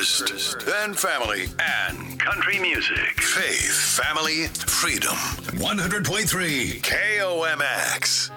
first, then family and country music. Faith, family, freedom. 100.3 KOMX.